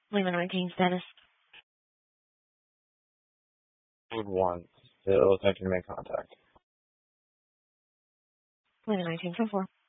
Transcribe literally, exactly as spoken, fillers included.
Lima nineteen status. Code one. Still attempting to make contact. Lima nineteen four four.